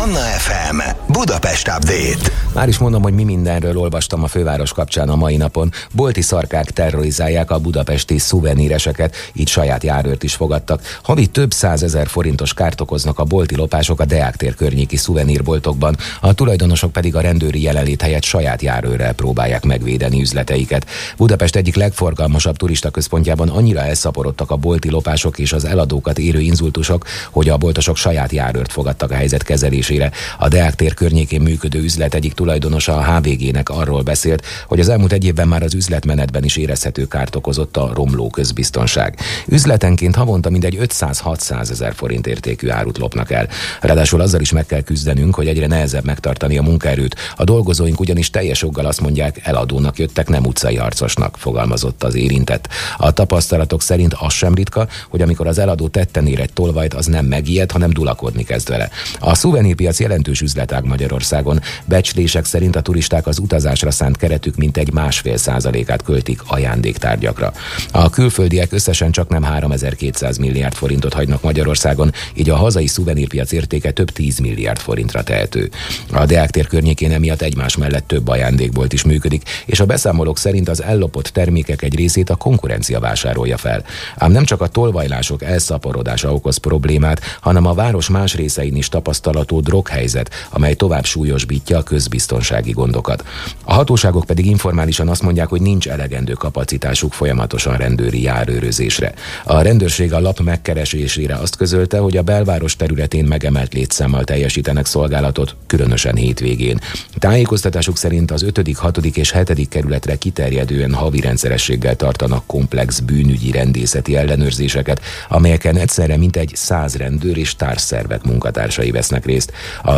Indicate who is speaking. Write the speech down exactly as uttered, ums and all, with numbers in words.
Speaker 1: Manna ef em Budapest Update.
Speaker 2: Már is mondom, hogy mi mindenről olvastam a főváros kapcsán a mai napon. Bolti szarkák terrorizálják a budapesti szuveníreseket, így saját járőrt is fogadtak. Havi több százezer forintos kárt okoznak a bolti lopások a Deák tér környéki szuvenírboltokban, a tulajdonosok pedig a rendőri jelenlét helyett saját járőrrel próbálják megvédeni üzleteiket. Budapest egyik legforgalmasabb turistaközpontjában annyira elszaporodtak a bolti lopások és az eladókat érő inzultusok, hogy a boltosok saját járőrt fogadtak a helyzet kezelésére. A Deák tér környékén működő üzlet egyik tulajdonosa a há vé gének arról beszélt, hogy az elmúlt egy évben már az üzletmenetben is érezhető kárt okozott a romló közbiztonság. Üzletenként havonta mindegy ötszáz-hatszáz ezer forint értékű árut lopnak el. Ráadásul azzal is meg kell küzdenünk, hogy egyre nehezebb megtartani a munkaerőt. A dolgozóink ugyanis teljes joggal azt mondják, eladónak jöttek, nem utcai harcosnak, fogalmazott az érintett. A tapasztalatok szerint az sem ritka, hogy amikor az eladó tetten ér egy tolvajt, az nem megijed, hanem dulakodni kezd vele. A szuvenírpiac jelentős üzletág Magyarországon. Becslések szerint a turisták az utazásra szánt keretük mintegy másfél százalékát költik ajándéktárgyakra. A külföldiek összesen csaknem háromezer-kétszáz milliárd forintot hagynak Magyarországon, így a hazai szuvenírpiac értéke több tíz milliárd forintra tehető. A Deák tér környékén emiatt egymás mellett több ajándékbolt is működik, és a beszámolók szerint az ellopott termékek egy részét a konkurencia vásárolja fel. Ám nem csak a tolvajlások elszaporodása okoz problémát, hanem a város más részein is tapasztalható droghelyzet, amely tovább súlyosbítja a közbiztonsági gondokat. A hatóságok pedig informálisan azt mondják, hogy nincs elegendő kapacitásuk folyamatosan rendőri járőrözésre. A rendőrség a lap megkeresésére azt közölte, hogy a belváros területén megemelt létszámmal teljesítenek szolgálatot, különösen hétvégén. Tájékoztatásuk szerint az ötödik, hatodik és hetedik kerületre kiterjedően havi rendszerességgel tartanak komplex bűnügyi rendészeti ellenőrzéseket, amelyeken egyszerre mintegy száz rendőr és társszervek munkatársai vesznek részt. A